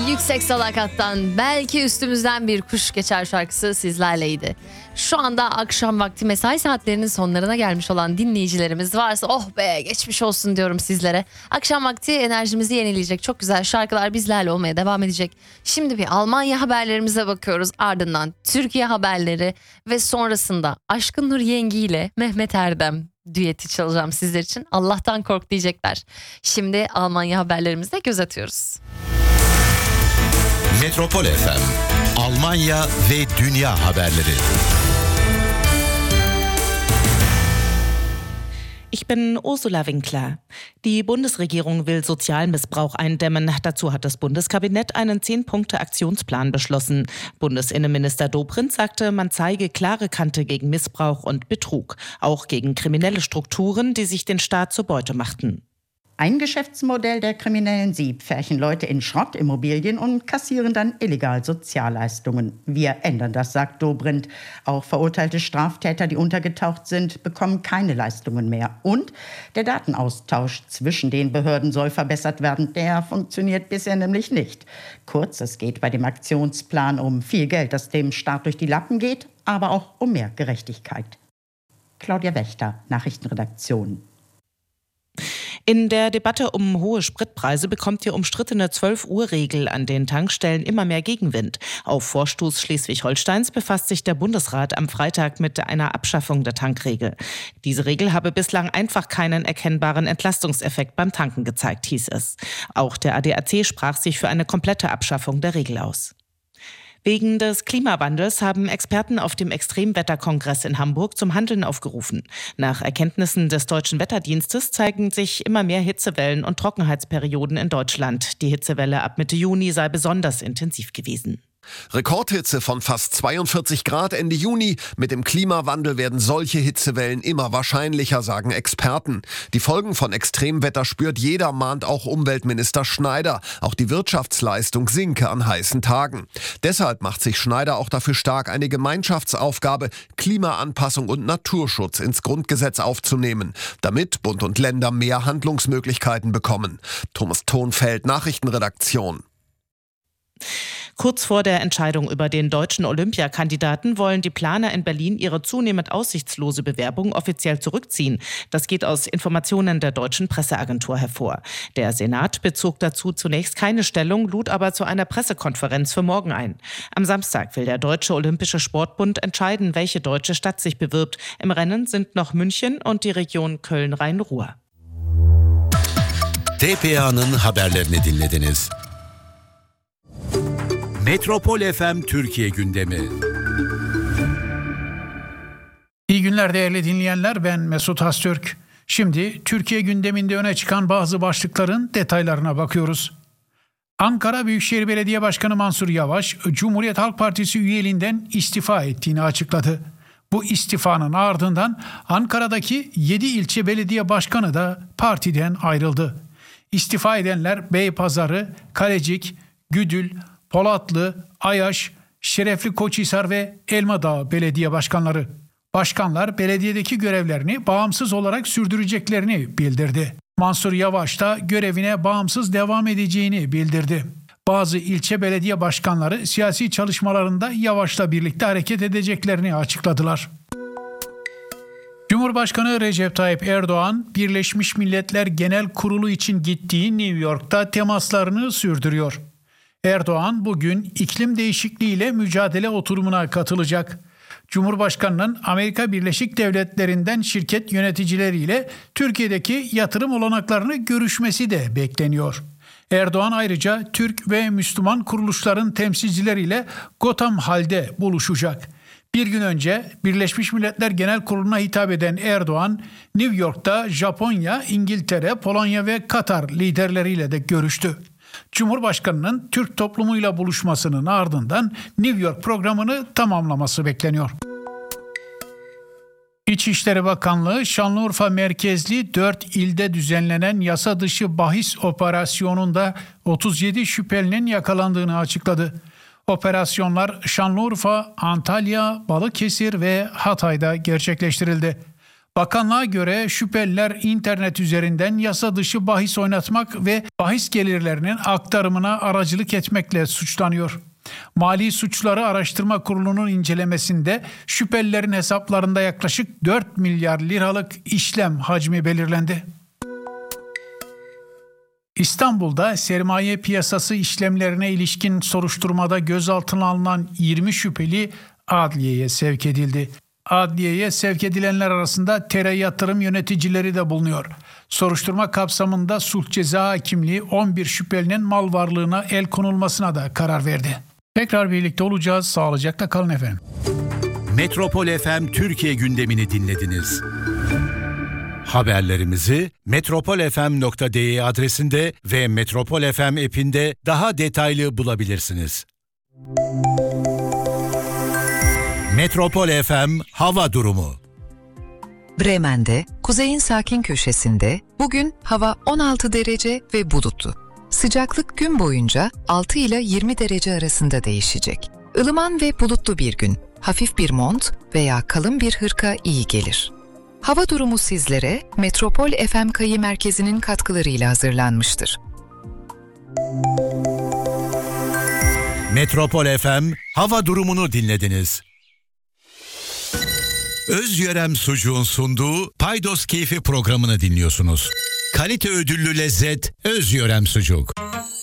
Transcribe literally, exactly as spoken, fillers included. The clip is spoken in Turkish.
Yüksek Salakat'tan belki üstümüzden bir kuş geçer şarkısı sizlerleydi. Şu anda akşam vakti mesai saatlerinin sonlarına gelmiş olan dinleyicilerimiz varsa oh be geçmiş olsun diyorum sizlere. Akşam vakti enerjimizi yenileyecek çok güzel şarkılar bizlerle olmaya devam edecek. Şimdi bir Almanya haberlerimize bakıyoruz, ardından Türkiye haberleri ve sonrasında Aşkın Nur Yengi ile Mehmet Erdem düeti çalacağım sizler için. Allah'tan kork diyecekler. Şimdi Almanya haberlerimizde göz atıyoruz. Metropol F M, Almanya ve Dünya haberleri. Ich bin Ursula Winkler. Die Bundesregierung will Sozialmissbrauch eindämmen. Dazu hat das Bundeskabinett einen zehn-Punkte-Aktionsplan beschlossen. Bundesinnenminister Dobrindt sagte, man zeige klare Kante gegen Missbrauch und Betrug, auch gegen kriminelle Strukturen, die sich den Staat zur Beute machten. Ein Geschäftsmodell der Kriminellen. Sie pferchen Leute in Schrottimmobilien und kassieren dann illegal Sozialleistungen. Wir ändern das, sagt Dobrindt. Auch verurteilte Straftäter, die untergetaucht sind, bekommen keine Leistungen mehr. Und der Datenaustausch zwischen den Behörden soll verbessert werden. Der funktioniert bisher nämlich nicht. Kurz, es geht bei dem Aktionsplan um viel Geld, das dem Staat durch die Lappen geht, aber auch um mehr Gerechtigkeit. Claudia Wächter, Nachrichtenredaktion. In der Debatte um hohe Spritpreise bekommt die umstrittene zwölf-Uhr-Regel an den Tankstellen immer mehr Gegenwind. Auf Vorstoß Schleswig-Holsteins befasst sich der Bundesrat am Freitag mit einer Abschaffung der Tankregel. Diese Regel habe bislang einfach keinen erkennbaren Entlastungseffekt beim Tanken gezeigt, hieß es. Auch der A D A C sprach sich für eine komplette Abschaffung der Regel aus. Wegen des Klimawandels haben Experten auf dem Extremwetterkongress in Hamburg zum Handeln aufgerufen. Nach Erkenntnissen des Deutschen Wetterdienstes zeigen sich immer mehr Hitzewellen und Trockenheitsperioden in Deutschland. Die Hitzewelle ab Mitte Juni sei besonders intensiv gewesen. Rekordhitze von fast zweiundvierzig Grad Ende Juni. Mit dem Klimawandel werden solche Hitzewellen immer wahrscheinlicher, sagen Experten. Die Folgen von Extremwetter spürt jeder, mahnt auch Umweltminister Schneider. Auch die Wirtschaftsleistung sinke an heißen Tagen. Deshalb macht sich Schneider auch dafür stark, eine Gemeinschaftsaufgabe, Klimaanpassung und Naturschutz ins Grundgesetz aufzunehmen, damit Bund und Länder mehr Handlungsmöglichkeiten bekommen. Thomas Thonfeld, Nachrichtenredaktion. Kurz vor der Entscheidung über den deutschen Olympiakandidaten wollen die Planer in Berlin ihre zunehmend aussichtslose Bewerbung offiziell zurückziehen. Das geht aus Informationen der deutschen Presseagentur hervor. Der Senat bezog dazu zunächst keine Stellung, lud aber zu einer Pressekonferenz für morgen ein. Am Samstag will der Deutsche Olympische Sportbund entscheiden, welche deutsche Stadt sich bewirbt. Im Rennen sind noch München und die Region Köln-Rhein-Ruhr. T P A'nın haberlerini dinlediniz. Metropol F M Türkiye gündemi. İyi günler değerli dinleyenler, ben Mesut Hastürk. Şimdi Türkiye gündeminde öne çıkan bazı başlıkların detaylarına bakıyoruz. Ankara Büyükşehir Belediye Başkanı Mansur Yavaş, Cumhuriyet Halk Partisi üyeliğinden istifa ettiğini açıkladı. Bu istifanın ardından Ankara'daki yedi ilçe belediye başkanı da partiden ayrıldı. İstifa edenler Beypazarı, Kalecik, Güdül, Polatlı, Ayaş, Şerefli Koçhisar ve Elmadağ belediye başkanları. Başkanlar belediyedeki görevlerini bağımsız olarak sürdüreceklerini bildirdi. Mansur Yavaş da görevine bağımsız devam edeceğini bildirdi. Bazı ilçe belediye başkanları siyasi çalışmalarında Yavaş'la birlikte hareket edeceklerini açıkladılar. Cumhurbaşkanı Recep Tayyip Erdoğan, Birleşmiş Milletler Genel Kurulu için gittiği New York'ta temaslarını sürdürüyor. Erdoğan bugün iklim değişikliğiyle mücadele oturumuna katılacak. Cumhurbaşkanının Amerika Birleşik Devletleri'nden şirket yöneticileriyle Türkiye'deki yatırım olanaklarını görüşmesi de bekleniyor. Erdoğan ayrıca Türk ve Müslüman kuruluşların temsilcileriyle Gotham Hall'de buluşacak. Bir gün önce Birleşmiş Milletler Genel Kurulu'na hitap eden Erdoğan, New York'ta Japonya, İngiltere, Polonya ve Katar liderleriyle de görüştü. Cumhurbaşkanının Türk toplumuyla buluşmasının ardından New York programını tamamlaması bekleniyor. İçişleri Bakanlığı, Şanlıurfa merkezli dört ilde düzenlenen yasa dışı bahis operasyonunda otuz yedi şüphelinin yakalandığını açıkladı. Operasyonlar Şanlıurfa, Antalya, Balıkesir ve Hatay'da gerçekleştirildi. Bakanlığa göre şüpheliler internet üzerinden yasa dışı bahis oynatmak ve bahis gelirlerinin aktarımına aracılık etmekle suçlanıyor. Mali Suçları Araştırma Kurulu'nun incelemesinde şüphelilerin hesaplarında yaklaşık dört milyar liralık işlem hacmi belirlendi. İstanbul'da sermaye piyasası işlemlerine ilişkin soruşturmada gözaltına alınan yirmi şüpheli adliyeye sevk edildi. Adliyeye sevk edilenler arasında T R Yatırım yöneticileri de bulunuyor. Soruşturma kapsamında Sulh Ceza Hakimliği on bir şüphelinin mal varlığına el konulmasına da karar verdi. Tekrar birlikte olacağız. Sağlıcakla kalın efendim. Metropol F M Türkiye gündemini dinlediniz. Haberlerimizi metropol f m nokta d e adresinde ve Metropol F M app'inde daha detaylı bulabilirsiniz. Metropol F M hava durumu. Bremen'de, kuzeyin sakin köşesinde bugün hava on altı derece ve bulutlu. Sıcaklık gün boyunca altı ile yirmi derece arasında değişecek. Ilıman ve bulutlu bir gün. Hafif bir mont veya kalın bir hırka iyi gelir. Hava durumu sizlere Metropol F M Kayı Merkezi'nin katkılarıyla hazırlanmıştır. Metropol F M hava durumunu dinlediniz. Özyörem Sucuğun sunduğu Paydos Keyfi programını dinliyorsunuz. Kalite ödüllü lezzet Özyörem Sucuk.